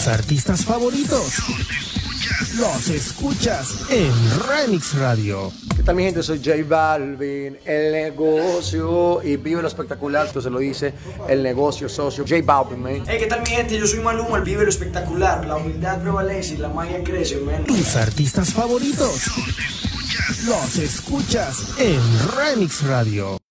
Tus artistas favoritos los escuchas en Remix Radio. ¿Qué tal, mi gente? Soy J Balvin, el negocio, y vive lo espectacular, esto se lo dice el negocio socio J Balvin, man. Hey, ¿qué tal, mi gente? Yo soy Maluma, el vive lo espectacular, la humildad prevalece y la magia crece, man. Tus artistas favoritos los escuchas en Remix Radio.